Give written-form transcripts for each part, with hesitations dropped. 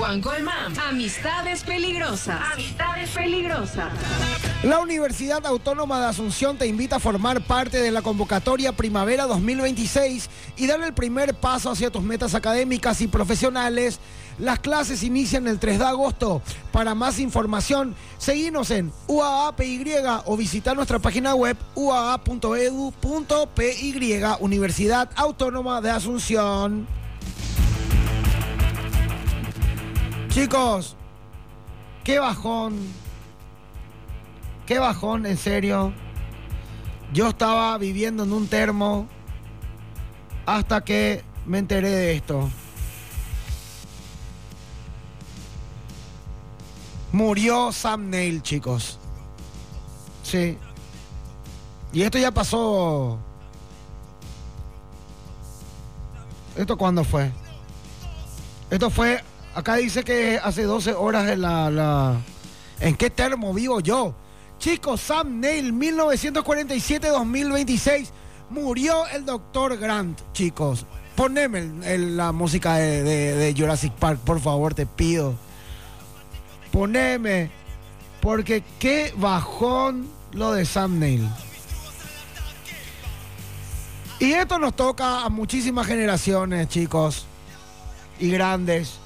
Juan Colmán. Amistades peligrosas. Amistades peligrosas. La Universidad Autónoma de Asunción te invita a formar parte de la convocatoria Primavera 2026 y dar el primer paso hacia tus metas académicas y profesionales. Las clases inician el 3 de agosto. Para más información, seguinos en UAAPY o visita nuestra página web uaa.edu.py, Universidad Autónoma de Asunción. Chicos, qué bajón, en serio. Yo estaba viviendo en un termo hasta que me enteré de esto. Murió Sam Neill, chicos. Sí. Y esto ya pasó. ¿Esto cuándo fue? Esto fue, acá dice que hace 12 horas en ¿En qué termo vivo yo? Chicos, Sam Neill, 1947-2026. Murió el Dr. Grant, chicos. Poneme la música de Jurassic Park, por favor, te pido. Poneme, porque qué bajón lo de Sam Neill. Y esto nos toca a muchísimas generaciones, chicos, y grandes.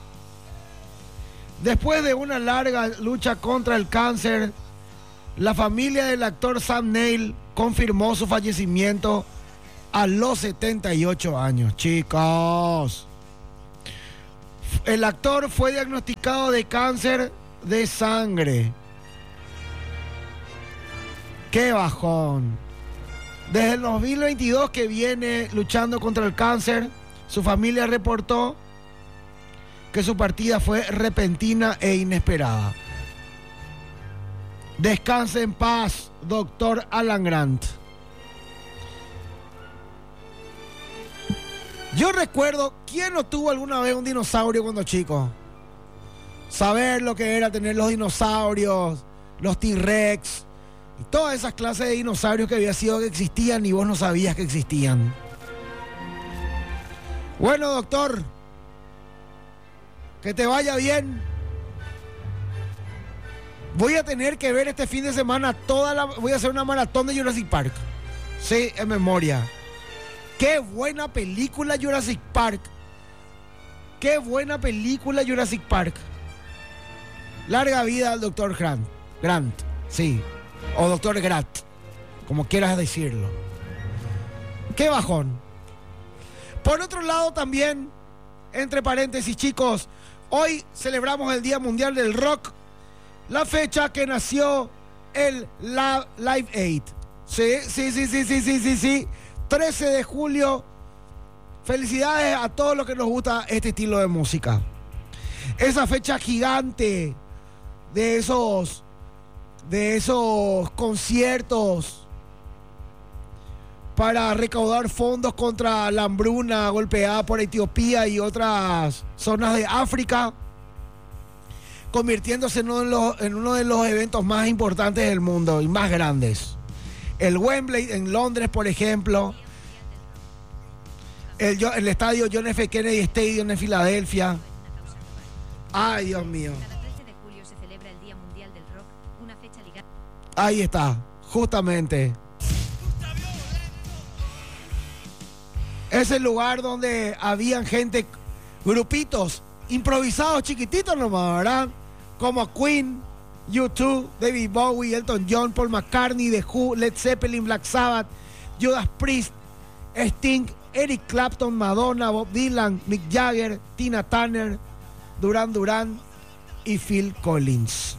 Después de una larga lucha contra el cáncer, la familia del actor Sam Neill confirmó su fallecimiento a los 78 años, chicos. El actor fue diagnosticado de cáncer de sangre. ¡Qué bajón! Desde el 2022 que viene luchando contra el cáncer, su familia reportó que su partida fue repentina e inesperada. Descanse en paz, doctor Alan Grant. Yo recuerdo, ¿quién no tuvo alguna vez un dinosaurio cuando chico? Saber lo que era tener los dinosaurios, los T-Rex, y todas esas clases de dinosaurios que había sido que existían y vos no sabías que existían. Bueno, doctor, que te vaya bien. Voy a tener que ver este fin de semana voy a hacer una maratón de Jurassic Park. Sí, en memoria. Qué buena película Jurassic Park. Qué buena película Jurassic Park. Larga vida al Dr. Grant, sí. O Dr. Grant, como quieras decirlo. Qué bajón. Por otro lado también, entre paréntesis, chicos, hoy celebramos el Día Mundial del Rock. La fecha que nació el Live Aid. Sí. 13 de julio. Felicidades a todos los que nos gusta este estilo de música. Esa fecha gigante de esos conciertos para recaudar fondos contra la hambruna golpeada por Etiopía y otras zonas de África, convirtiéndose en uno de los eventos más importantes del mundo y más grandes. El Wembley en Londres, por ejemplo. El estadio John F. Kennedy Stadium en Filadelfia. Ay, Dios mío. Cada 13 de julio se celebra el Día Mundial del Rock, una fecha ligada. Ahí está, justamente. Es el lugar donde habían gente, grupitos improvisados chiquititos nomás, ¿verdad? Como Queen, U2, David Bowie, Elton John, Paul McCartney, The Who, Led Zeppelin, Black Sabbath, Judas Priest, Sting, Eric Clapton, Madonna, Bob Dylan, Mick Jagger, Tina Turner, Duran Duran y Phil Collins.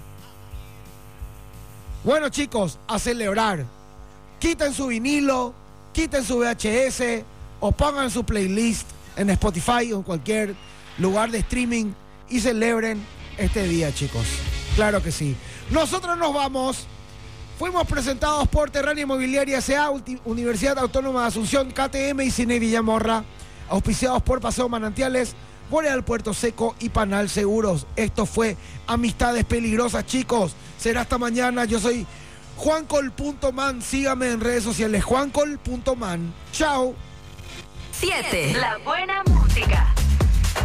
Bueno, chicos, a celebrar. Quiten su vinilo, quiten su VHS o pongan su playlist en Spotify o en cualquier lugar de streaming y celebren este día, chicos. Claro que sí. Nosotros nos vamos. Fuimos presentados por Terrania Inmobiliaria S.A., Universidad Autónoma de Asunción, KTM y Cine Villamorra. Auspiciados por Paseo Manantiales, Boreal Puerto Seco y Panal Seguros. Esto fue Amistades Peligrosas, chicos. Será hasta mañana. Yo soy juancol.man. Sígame en redes sociales, juancol.man. Chao. 7. La buena música.